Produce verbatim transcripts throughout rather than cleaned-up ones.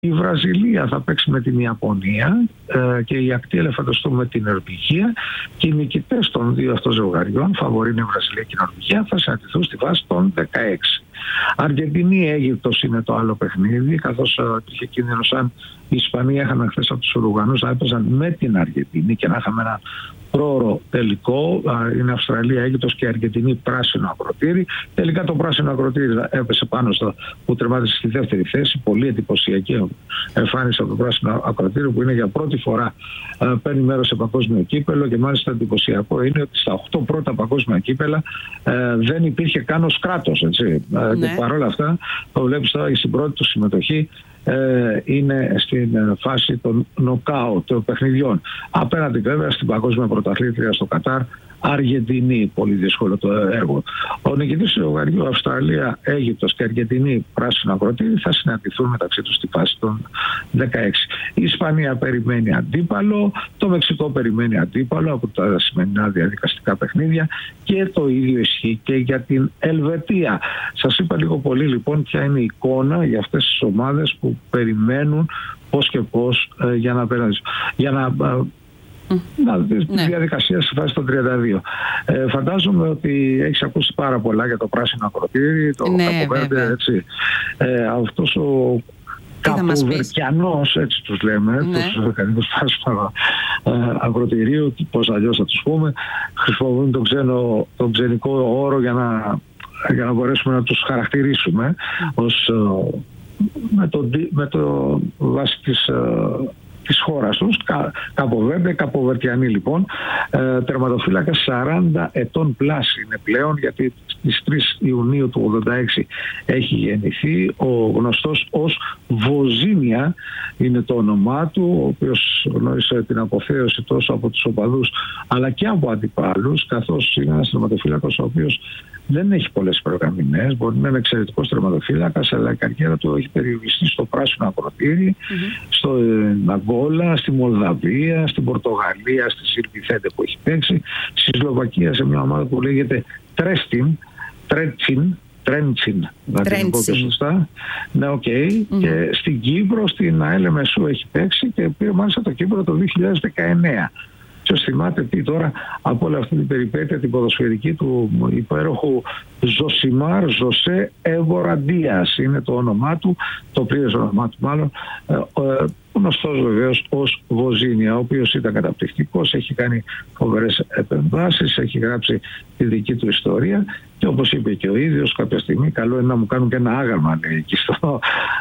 Η Βραζιλία θα παίξει με την Ιαπωνία ε, και η ακτή ελεφαντοστού με την Νορβηγία, και οι νικητές των δύο αυτών ζευγαριών, φαβορί είναι η Βραζιλία και η Νορβηγία, θα συναντηθούν στη βάση των δεκαέξι. Αργεντινή-Αίγυπτος είναι το άλλο παιχνίδι, καθώς υπήρχε κίνδυνος αν η Ισπανία είχαν χθες από τους Ουρουγανούς να έπαιζαν με την Αργεντινή και να είχαμε ένα πρόωρο τελικό. Είναι Αυστραλία, Αίγυπτος και Αργεντινή πράσινο ακροτήρι. Τελικά το πράσινο ακροτήρι έπεσε πάνω στο που τερμάτισε στη δεύτερη θέση. Πολύ εντυπωσιακή εμφάνιση από το πράσινο ακροτήρι, που είναι για πρώτη φορά παίρνει μέρος σε παγκόσμιο κύπελο, και μάλιστα εντυπωσιακό είναι ότι στα οκτώ πρώτα παγκόσμια κύπελα ε, δεν υπήρχε καν ως κράτος. Έτσι. Ναι. Και παρόλα αυτά το βλέπεις τώρα στην πρώτη του συμμετοχή. Ε, είναι στην φάση των νοκάουτ των παιχνιδιών. Απέναντι βέβαια στην παγκόσμια πρωταθλήτρια στο Κατάρ, Αργεντινή. Πολύ δύσκολο το έργο. Ο νικητής του ζευγαριού Αυστραλία, Αίγυπτος και Αργεντινή πράσινο ακροτήρι θα συναντηθούν μεταξύ τους στη φάση των δεκαέξι. Η Ισπανία περιμένει αντίπαλο, το Μεξικό περιμένει αντίπαλο από τα σημερινά διαδικαστικά παιχνίδια, και το ίδιο ισχύει και για την Ελβετία. Σας είπα λίγο πολύ λοιπόν ποια είναι η εικόνα για αυτές τις ομάδες που περιμένουν πώς και πώς ε, για να περάσουν. Για να ε, Να δεις τη διαδικασία στη φάση των τριάντα δύο. Ε, φαντάζομαι ότι έχεις ακούσει πάρα πολλά για το πράσινο ακροτήρι, το ναι, Καποβέρντε, έτσι. Ε, αυτός ο Καποβερκιανός, έτσι τους λέμε, ναι. τους κανείς πράσινο ε, ακροτηρίου, πώς αλλιώς θα τους πούμε, χρησιμοποιούν τον, ξένο, τον ξενικό όρο για να, για να μπορέσουμε να τους χαρακτηρίσουμε ως, ε, με, το, με το βάση της της χώρας τους, Κα, Καποβέρντε, Καποβερτιανοί λοιπόν, ε, τερματοφύλακα σαράντα ετών πλάση είναι πλέον, γιατί στις τρεις Ιουνίου του ογδόντα έξι έχει γεννηθεί. Ο γνωστός ως Βοζίνια είναι το όνομά του, ο οποίος γνώρισε την αποθέωση τόσο από τους οπαδούς αλλά και από αντιπάλους, καθώς είναι ένας τερματοφύλακας ο οποίος δεν έχει πολλές προγραμμινές, μπορεί να είναι εξαιρετικός τερματοφύλακας, αλλά η καριέρα του έχει περιοριστεί στο πράσινο ακροτήρι, mm-hmm. στο Αγγόλα, στη Μολδαβία, στην Πορτογαλία, στη Σιλβιθέντε που έχει παίξει, στη Σλοβακία σε μια ομάδα που λέγεται Τρέστιν, Τρέτσιν, Τρέντσιν, να την πω και σωστά. Ναι, οκ. Okay. Mm-hmm. Και στην Κύπρο, στην ΑΕΛ Μεσού έχει παίξει και πήρε μάλιστα το Κύπρο το δύο χιλιάδες δεκαεννέα. Ποιος θυμάται τι τώρα από όλη αυτή την περιπέτεια την ποδοσφαιρική του υπέροχου Ζωσιμάρ Ζωσέ Έβορα Ντίας είναι το όνομά του, το πλήρες όνομά του μάλλον, ε, ε, γνωστός βεβαίως ως Βοζίνια, ο οποίος ήταν καταπληκτικός, έχει κάνει φοβερές επεμβάσεις, έχει γράψει τη δική του ιστορία, και όπως είπε και ο ίδιος κάποια στιγμή, καλό είναι να μου κάνουν και ένα άγαλμα, λέει, εκεί στο,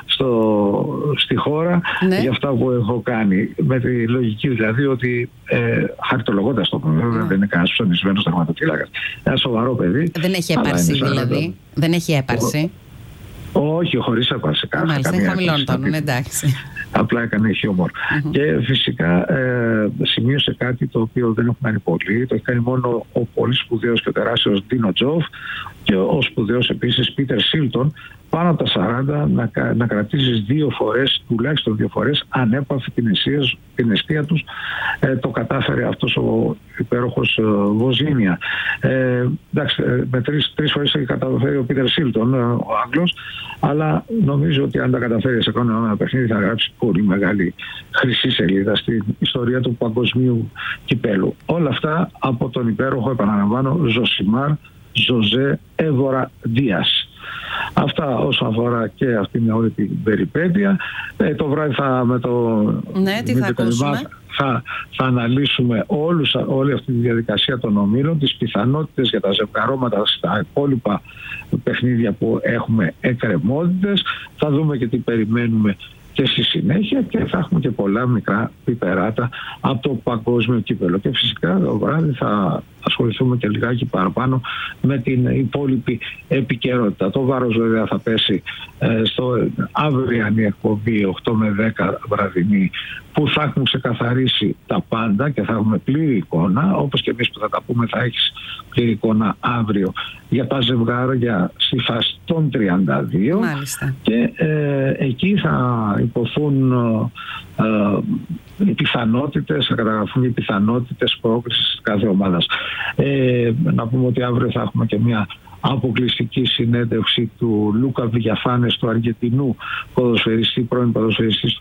στο, στη χώρα, ναι. για αυτά που έχω κάνει, με τη λογική δηλαδή ότι ε, χαρτολογώντας το βέβαια, mm. δεν είναι κανένας ψωνισμένος τερματοφύλακας, ένα σοβαρό παιδί. Δεν έχει έπαρση δηλαδή, δεν έχει έπαρση. Όχι, χωρίς έπαρση. Μάλιστα, είναι χαμηλών τόνων, εντάξει. Απλά έκανε χιούμορ. Mm-hmm. Και φυσικά ε, σημείωσε κάτι το οποίο δεν έχουν κάνει πολλοί. Το έχει κάνει μόνο ο πολύ σπουδαίος και ο τεράστιος Ντίνο Τζοφ, και ο σπουδαίος επίσης Πίτερ Σίλτον, πάνω από τα σαράντα, να, να κρατήσεις δύο φορές, τουλάχιστον δύο φορές, ανέπαφη την αιστεία, την αιστεία τους. Ε, το κατάφερε αυτός ο υπέροχος ε, Βοζίνια. Ε, εντάξει, με τρεις, τρεις φορές έχει καταφέρει ο Πίτερ Σίλτον, ο Άγγλος, αλλά νομίζω ότι αν τα καταφέρει σε κανένα ένα παιχνίδι θα γράψει πολύ μεγάλη χρυσή σελίδα στην ιστορία του παγκοσμίου κυπέλου. Όλα αυτά από τον υπέροχο, επαναλαμβάνω, Ζωσιμάρ Ζοζέ Έβορα Ντίας. Αυτά όσον αφορά και αυτήν όλη την περιπέτεια. Ε, το βράδυ θα με το... Ναι, τι θα ακούσουμε. Θα, θα αναλύσουμε όλους, όλη αυτή τη διαδικασία των ομίλων, τις πιθανότητες για τα ζευγαρώματα στα υπόλοιπα παιχνίδια που έχουμε εκκρεμότητες. Θα δούμε και τι περιμένουμε και στη συνέχεια, και θα έχουμε και πολλά μικρά πιπεράτα από το παγκόσμιο κύπελο. Και φυσικά το βράδυ θα ασχοληθούμε και λιγάκι παραπάνω με την υπόλοιπη επικαιρότητα. Το βάρος βέβαια θα πέσει ε, στο αυριανή εκπομπή οκτώ με δέκα βραδινή, που θα έχουν ξεκαθαρίσει τα πάντα και θα έχουμε πλήρη εικόνα, όπως και εμείς που θα τα πούμε θα έχεις πλήρη εικόνα αύριο για τα ζευγάρια στη φάση των τριάντα δύο. Μάλιστα. Και ε, εκεί θα υποθούν ε, ε, οι πιθανότητες, θα καταγραφούν οι πιθανότητες πρόκρισης κάθε ομάδας. Ε, να πούμε ότι αύριο θα έχουμε και μια αποκλειστική συνέντευξη του Λούκα Βιγιαφάνες, του Αργεντινού ποδοσφαιριστή, πρώην ποδοσφαιριστή